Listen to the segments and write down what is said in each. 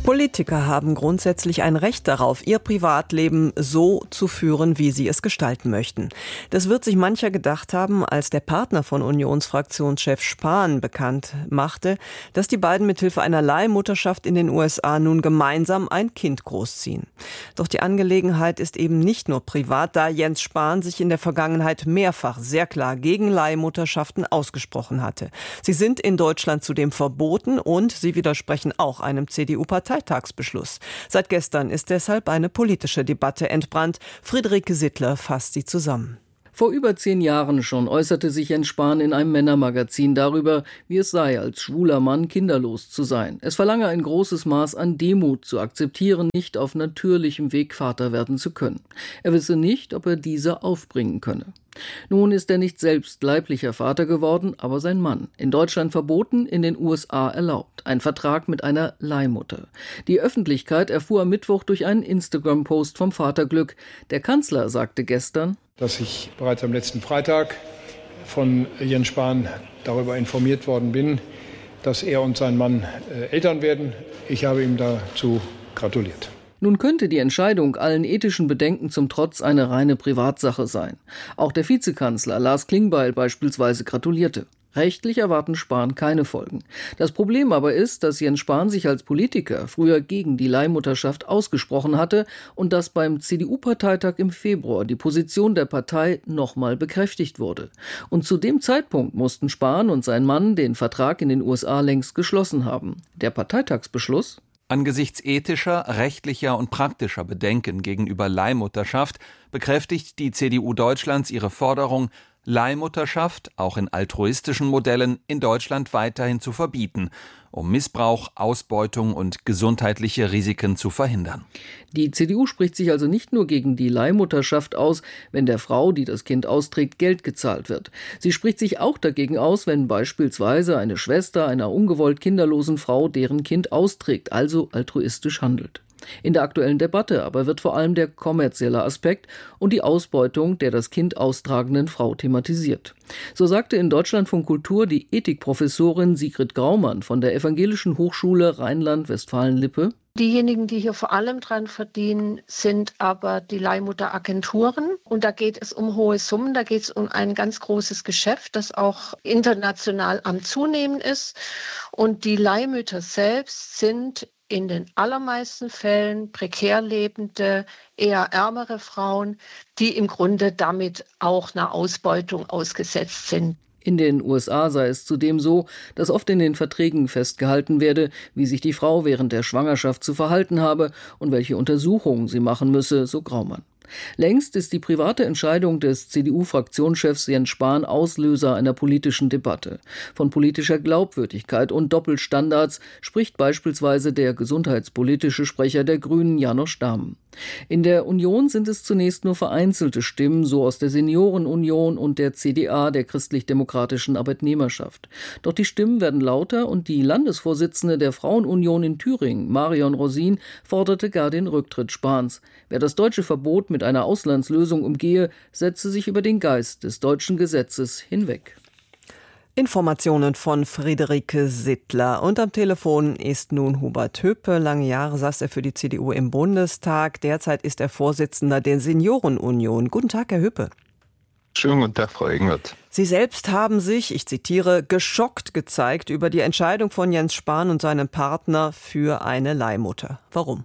Politiker haben grundsätzlich ein Recht darauf, ihr Privatleben so zu führen, wie sie es gestalten möchten. Das wird sich mancher gedacht haben, als der Partner von Unionsfraktionschef Spahn bekannt machte, dass die beiden mithilfe einer Leihmutterschaft in den USA nun gemeinsam ein Kind großziehen. Doch die Angelegenheit ist eben nicht nur privat, da Jens Spahn sich in der Vergangenheit mehrfach sehr klar gegen Leihmutterschaften ausgesprochen hatte. Sie sind in Deutschland zudem verboten und sie widersprechen auch einem CDU-Parteitagsbeschluss. Seit gestern ist deshalb eine politische Debatte entbrannt. Friederike Sittler fasst sie zusammen. Vor über 10 Jahren schon äußerte sich Jens Spahn in einem Männermagazin darüber, wie es sei, als schwuler Mann kinderlos zu sein. Es verlange ein großes Maß an Demut zu akzeptieren, nicht auf natürlichem Weg Vater werden zu können. Er wisse nicht, ob er diese aufbringen könne. Nun ist er nicht selbst leiblicher Vater geworden, aber sein Mann. In Deutschland verboten, in den USA erlaubt. Ein Vertrag mit einer Leihmutter. Die Öffentlichkeit erfuhr am Mittwoch durch einen Instagram-Post vom Vaterglück. Der Kanzler sagte gestern, dass ich bereits am letzten Freitag von Jens Spahn darüber informiert worden bin, dass er und sein Mann Eltern werden. Ich habe ihm dazu gratuliert. Nun könnte die Entscheidung allen ethischen Bedenken zum Trotz eine reine Privatsache sein. Auch der Vizekanzler Lars Klingbeil beispielsweise gratulierte. Rechtlich erwarten Spahn keine Folgen. Das Problem aber ist, dass Jens Spahn sich als Politiker früher gegen die Leihmutterschaft ausgesprochen hatte und dass beim CDU-Parteitag im Februar die Position der Partei nochmal bekräftigt wurde. Und zu dem Zeitpunkt mussten Spahn und sein Mann den Vertrag in den USA längst geschlossen haben. Der Parteitagsbeschluss? Angesichts ethischer, rechtlicher und praktischer Bedenken gegenüber Leihmutterschaft bekräftigt die CDU Deutschlands ihre Forderung, Leihmutterschaft, auch in altruistischen Modellen, in Deutschland weiterhin zu verbieten, um Missbrauch, Ausbeutung und gesundheitliche Risiken zu verhindern. Die CDU spricht sich also nicht nur gegen die Leihmutterschaft aus, wenn der Frau, die das Kind austrägt, Geld gezahlt wird. Sie spricht sich auch dagegen aus, wenn beispielsweise eine Schwester einer ungewollt kinderlosen Frau deren Kind austrägt, also altruistisch handelt. In der aktuellen Debatte aber wird vor allem der kommerzielle Aspekt und die Ausbeutung der das Kind austragenden Frau thematisiert. So sagte in Deutschlandfunk Kultur die Ethikprofessorin Sigrid Graumann von der Evangelischen Hochschule Rheinland-Westfalen-Lippe: Diejenigen, die hier vor allem dran verdienen, sind aber die Leihmutteragenturen. Und da geht es um hohe Summen, da geht es um ein ganz großes Geschäft, das auch international am Zunehmen ist. Und die Leihmütter selbst sind in den allermeisten Fällen prekär lebende, eher ärmere Frauen, die im Grunde damit auch einer Ausbeutung ausgesetzt sind. In den USA sei es zudem so, dass oft in den Verträgen festgehalten werde, wie sich die Frau während der Schwangerschaft zu verhalten habe und welche Untersuchungen sie machen müsse, so Graumann. Längst ist die private Entscheidung des CDU-Fraktionschefs Jens Spahn Auslöser einer politischen Debatte. Von politischer Glaubwürdigkeit und Doppelstandards spricht beispielsweise der gesundheitspolitische Sprecher der Grünen, Janosch Dahmen. In der Union sind es zunächst nur vereinzelte Stimmen, so aus der Seniorenunion und der CDA, der Christlich-Demokratischen Arbeitnehmerschaft. Doch die Stimmen werden lauter und die Landesvorsitzende der Frauenunion in Thüringen, Marion Rosin, forderte gar den Rücktritt Spahns. Wer das deutsche Verbot mit einer Auslandslösung umgehe, setze sich über den Geist des deutschen Gesetzes hinweg. Informationen von Friederike Sittler. Und am Telefon ist nun Hubert Höpe. Lange Jahre saß er für die CDU im Bundestag. Derzeit ist er Vorsitzender der Seniorenunion. Guten Tag, Herr Höpe. Schönen guten Tag, Frau Engert. Sie selbst haben sich, ich zitiere, geschockt gezeigt über die Entscheidung von Jens Spahn und seinem Partner für eine Leihmutter. Warum?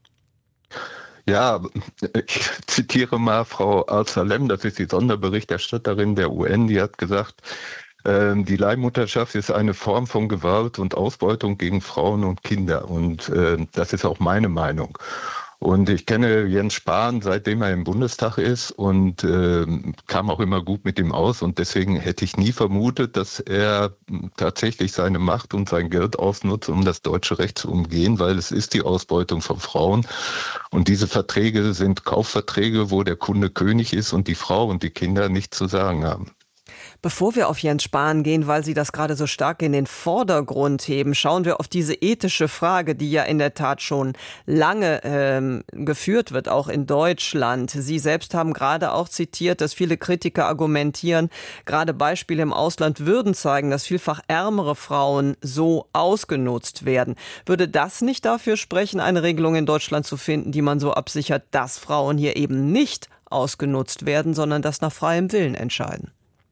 Ja, ich zitiere mal Frau Al-Salem, das ist die Sonderberichterstatterin der UN, die hat gesagt, die Leihmutterschaft ist eine Form von Gewalt und Ausbeutung gegen Frauen und Kinder. Und das ist auch meine Meinung. Und ich kenne Jens Spahn, seitdem er im Bundestag ist und kam auch immer gut mit ihm aus. Und deswegen hätte ich nie vermutet, dass er tatsächlich seine Macht und sein Geld ausnutzt, um das deutsche Recht zu umgehen, weil es ist die Ausbeutung von Frauen. Und diese Verträge sind Kaufverträge, wo der Kunde König ist und die Frau und die Kinder nichts zu sagen haben. Bevor wir auf Jens Spahn gehen, weil Sie das gerade so stark in den Vordergrund heben, schauen wir auf diese ethische Frage, die ja in der Tat schon lange geführt wird, auch in Deutschland. Sie selbst haben gerade auch zitiert, dass viele Kritiker argumentieren, gerade Beispiele im Ausland würden zeigen, dass vielfach ärmere Frauen so ausgenutzt werden. Würde das nicht dafür sprechen, eine Regelung in Deutschland zu finden, die man so absichert, dass Frauen hier eben nicht ausgenutzt werden, sondern das nach freiem Willen entscheiden?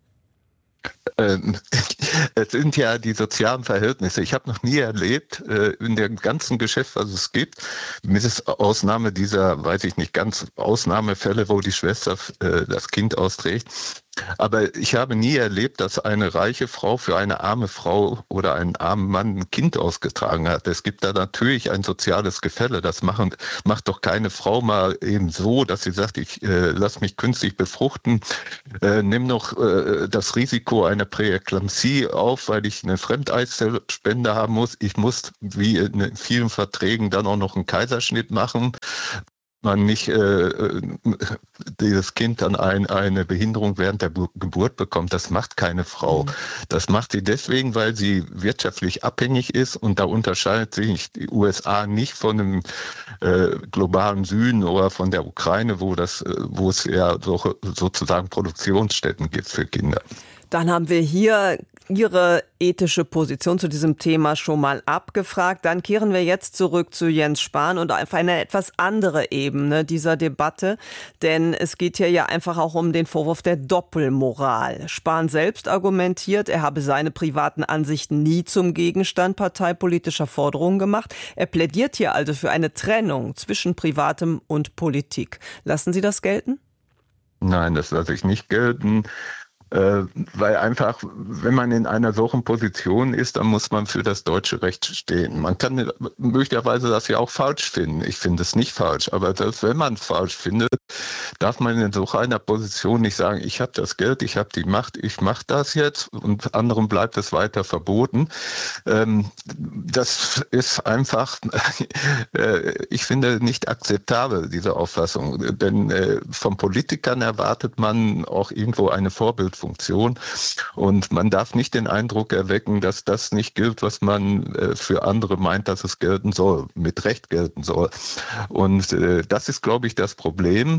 Es sind ja die sozialen Verhältnisse. Ich habe noch nie erlebt, in dem ganzen Geschäft, was es gibt, mit Ausnahme dieser, weiß ich nicht, ganz Ausnahmefälle, wo die Schwester das Kind austrägt. Aber ich habe nie erlebt, dass eine reiche Frau für eine arme Frau oder einen armen Mann ein Kind ausgetragen hat. Es gibt da natürlich ein soziales Gefälle. Das macht doch keine Frau mal eben so, dass sie sagt, ich lass mich künstlich befruchten, nimm noch das Risiko einer Präeklampsie auf, weil ich eine Fremdeizellspende haben muss. Ich muss, wie in vielen Verträgen, dann auch noch einen Kaiserschnitt machen. Man nicht dieses Kind dann eine Behinderung während der Geburt bekommt. Das macht keine Frau. Das macht sie deswegen, weil sie wirtschaftlich abhängig ist, und da unterscheidet sich die USA nicht von dem globalen Süden oder von der Ukraine, wo es ja sozusagen Produktionsstätten gibt für Kinder. Dann haben wir hier Ihre ethische Position zu diesem Thema schon mal abgefragt. Dann kehren wir jetzt zurück zu Jens Spahn und auf eine etwas andere Ebene dieser Debatte. Denn es geht hier ja einfach auch um den Vorwurf der Doppelmoral. Spahn selbst argumentiert, er habe seine privaten Ansichten nie zum Gegenstand parteipolitischer Forderungen gemacht. Er plädiert hier also für eine Trennung zwischen Privatem und Politik. Lassen Sie das gelten? Nein, das lasse ich nicht gelten. Weil einfach, wenn man in einer solchen Position ist, dann muss man für das deutsche Recht stehen. Man kann möglicherweise das ja auch falsch finden. Ich finde es nicht falsch, aber selbst wenn man es falsch findet, darf man in so einer Position nicht sagen, ich habe das Geld, ich habe die Macht, ich mache das jetzt, und anderen bleibt es weiter verboten. Das ist einfach, ich finde, nicht akzeptabel, diese Auffassung. Denn von Politikern erwartet man auch irgendwo eine Vorbildfunktion. Und man darf nicht den Eindruck erwecken, dass das nicht gilt, was man für andere meint, dass es gelten soll, mit Recht gelten soll. Und das ist, glaube ich, das Problem,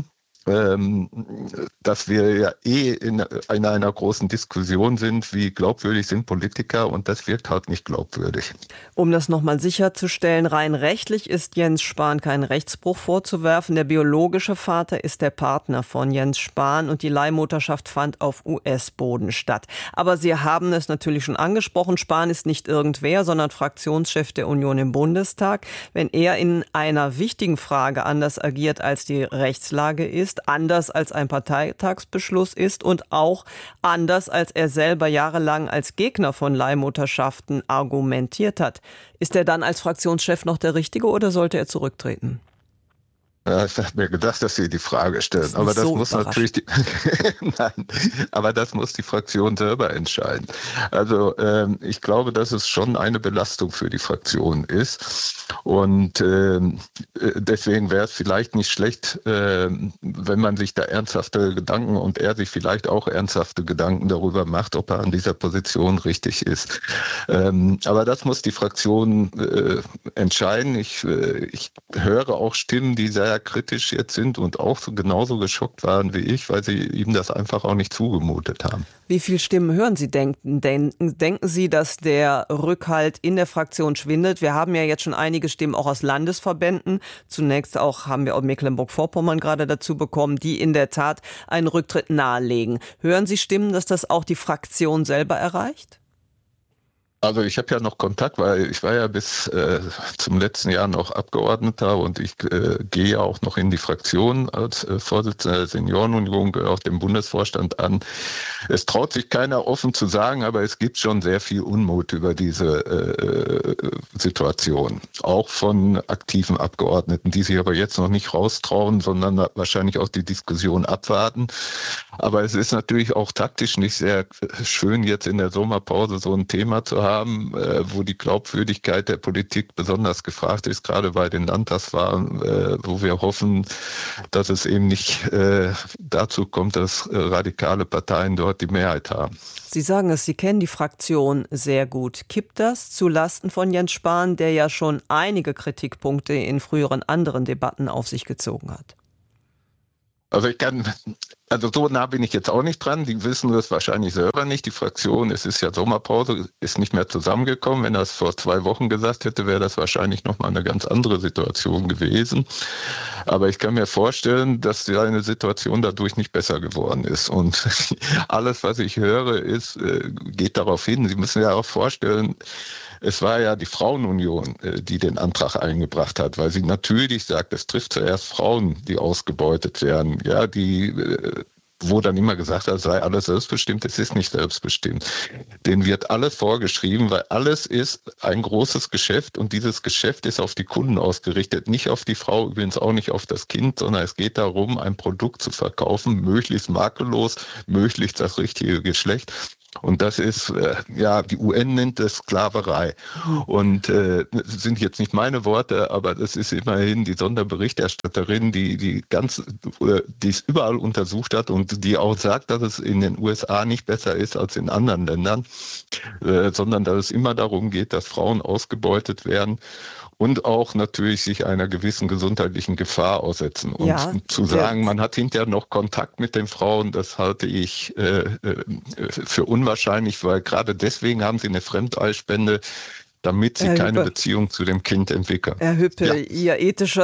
dass wir ja in einer großen Diskussion sind, wie glaubwürdig sind Politiker, und das wirkt halt nicht glaubwürdig. Um das nochmal sicherzustellen, rein rechtlich ist Jens Spahn kein Rechtsbruch vorzuwerfen. Der biologische Vater ist der Partner von Jens Spahn und die Leihmutterschaft fand auf US-Boden statt. Aber Sie haben es natürlich schon angesprochen, Spahn ist nicht irgendwer, sondern Fraktionschef der Union im Bundestag. Wenn er in einer wichtigen Frage anders agiert, als die Rechtslage ist, anders als ein Parteitagsbeschluss ist und auch anders als er selber jahrelang als Gegner von Leihmutterschaften argumentiert hat. Ist er dann als Fraktionschef noch der Richtige oder sollte er zurücktreten? Ja, ich habe mir gedacht, dass Sie die Frage stellen. Aber das muss natürlich Nein, aber das muss die Fraktion selber entscheiden. Also ich glaube, dass es schon eine Belastung für die Fraktion ist. Und deswegen wäre es vielleicht nicht schlecht, wenn man sich da ernsthafte Gedanken, und er sich vielleicht auch ernsthafte Gedanken darüber macht, ob er an dieser Position richtig ist. Aber das muss die Fraktion entscheiden. Ich höre auch Stimmen, die sehr kritisch jetzt sind und auch genauso geschockt waren wie ich, weil sie ihm das einfach auch nicht zugemutet haben. Wie viele Stimmen hören Sie denken Sie, dass der Rückhalt in der Fraktion schwindet? Wir haben ja jetzt schon einige Stimmen auch aus Landesverbänden. Zunächst haben wir auch Mecklenburg-Vorpommern gerade dazu bekommen, die in der Tat einen Rücktritt nahelegen. Hören Sie Stimmen, dass das auch die Fraktion selber erreicht? Also ich habe ja noch Kontakt, weil ich war ja bis zum letzten Jahr noch Abgeordneter, und ich gehe ja auch noch in die Fraktion als Vorsitzender der Seniorenunion, gehöre auch dem Bundesvorstand an. Es traut sich keiner offen zu sagen, aber es gibt schon sehr viel Unmut über diese Situation. Auch von aktiven Abgeordneten, die sich aber jetzt noch nicht raustrauen, sondern wahrscheinlich auch die Diskussion abwarten. Aber es ist natürlich auch taktisch nicht sehr schön, jetzt in der Sommerpause so ein Thema zu haben, wo die Glaubwürdigkeit der Politik besonders gefragt ist, gerade bei den Landtagswahlen, wo wir hoffen, dass es eben nicht dazu kommt, dass radikale Parteien dort die Mehrheit haben. Sie sagen es, Sie kennen die Fraktion sehr gut. Kippt das zu Lasten von Jens Spahn, der ja schon einige Kritikpunkte in früheren anderen Debatten auf sich gezogen hat? Also so nah bin ich jetzt auch nicht dran. Die wissen das wahrscheinlich selber nicht. Die Fraktion, es ist ja Sommerpause, ist nicht mehr zusammengekommen. Wenn er es vor 2 Wochen gesagt hätte, wäre das wahrscheinlich nochmal eine ganz andere Situation gewesen. Aber ich kann mir vorstellen, dass seine Situation dadurch nicht besser geworden ist. Und alles, was ich höre, geht darauf hin. Sie müssen ja auch vorstellen, es war ja die Frauenunion, die den Antrag eingebracht hat, weil sie natürlich sagt, es trifft zuerst Frauen, die ausgebeutet werden, ja, wo dann immer gesagt hat, es sei alles selbstbestimmt, es ist nicht selbstbestimmt. Denen wird alles vorgeschrieben, weil alles ist ein großes Geschäft und dieses Geschäft ist auf die Kunden ausgerichtet, nicht auf die Frau, übrigens auch nicht auf das Kind, sondern es geht darum, ein Produkt zu verkaufen, möglichst makellos, möglichst das richtige Geschlecht. Und das ist, die UN nennt das Sklaverei. Und das sind jetzt nicht meine Worte, aber das ist immerhin die Sonderberichterstatterin, die es überall untersucht hat und die auch sagt, dass es in den USA nicht besser ist als in anderen Ländern, sondern dass es immer darum geht, dass Frauen ausgebeutet werden und auch natürlich sich einer gewissen gesundheitlichen Gefahr aussetzen. Und zu sagen, man hat hinterher noch Kontakt mit den Frauen, das halte ich für unwahrscheinlich, weil gerade deswegen haben sie eine Fremdeilspende, damit sie keine Beziehung zu dem Kind entwickeln. Herr Hüppe, Ihr ethisches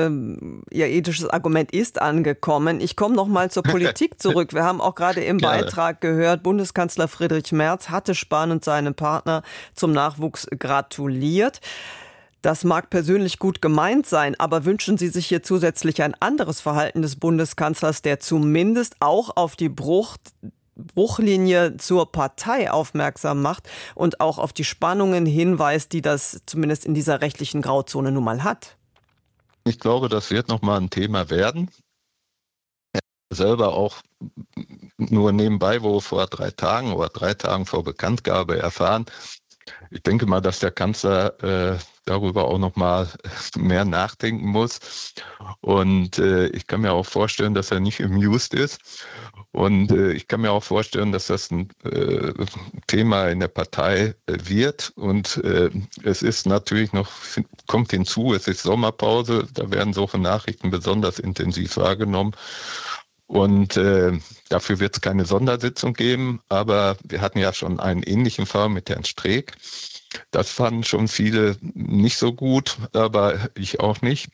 Argument ist angekommen. Ich komme noch mal zur Politik zurück. Wir haben auch gerade im Beitrag gehört, Bundeskanzler Friedrich Merz hatte Spahn und seinem Partner zum Nachwuchs gratuliert. Das mag persönlich gut gemeint sein, aber wünschen Sie sich hier zusätzlich ein anderes Verhalten des Bundeskanzlers, der zumindest auch auf die Bruchlinie zur Partei aufmerksam macht und auch auf die Spannungen hinweist, die das zumindest in dieser rechtlichen Grauzone nun mal hat? Ich glaube, das wird noch mal ein Thema werden. Er selber auch nur nebenbei, vor 3 Tagen oder 3 Tagen vor Bekanntgabe erfahren. Ich denke mal, dass der Kanzler darüber auch noch mal mehr nachdenken muss. Und ich kann mir auch vorstellen, dass er nicht amused ist. Und ich kann mir auch vorstellen, dass das ein Thema in der Partei wird. Und es ist natürlich kommt hinzu, es ist Sommerpause, da werden solche Nachrichten besonders intensiv wahrgenommen. Und dafür wird es keine Sondersitzung geben, aber wir hatten ja schon einen ähnlichen Fall mit Herrn Streeck. Das fanden schon viele nicht so gut, aber ich auch nicht.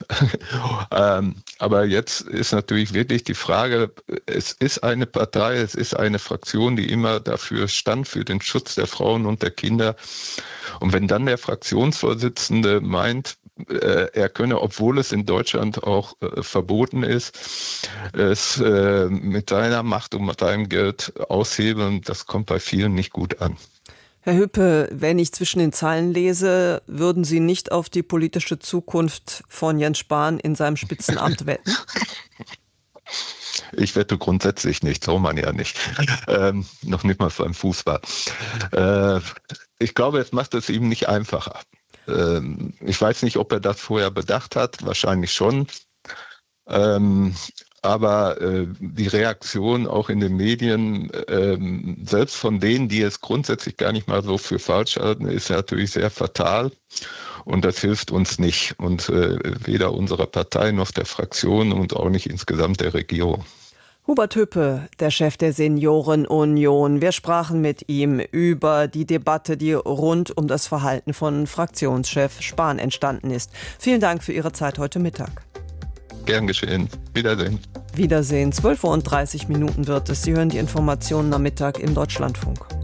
Aber jetzt ist natürlich wirklich die Frage, es ist eine Partei, es ist eine Fraktion, die immer dafür stand, für den Schutz der Frauen und der Kinder. Und wenn dann der Fraktionsvorsitzende meint, er könne, obwohl es in Deutschland auch verboten ist, es mit seiner Macht und mit seinem Geld aushebeln, das kommt bei vielen nicht gut an. Herr Hüppe, wenn ich zwischen den Zeilen lese, würden Sie nicht auf die politische Zukunft von Jens Spahn in seinem Spitzenamt wetten? Ich wette grundsätzlich nicht, soll man ja nicht. Noch nicht mal beim Fußball. Ich glaube, es macht es ihm nicht einfacher. Ich weiß nicht, ob er das vorher bedacht hat, wahrscheinlich schon. Aber die Reaktion auch in den Medien, selbst von denen, die es grundsätzlich gar nicht mal so für falsch halten, ist natürlich sehr fatal. Und das hilft uns nicht. Und weder unserer Partei noch der Fraktion und auch nicht insgesamt der Regierung. Hubert Hüppe, der Chef der Seniorenunion. Wir sprachen mit ihm über die Debatte, die rund um das Verhalten von Fraktionschef Spahn entstanden ist. Vielen Dank für Ihre Zeit heute Mittag. Gern geschehen. Wiedersehen. Wiedersehen. 12:30 Uhr wird es. Sie hören die Informationen am Mittag im Deutschlandfunk.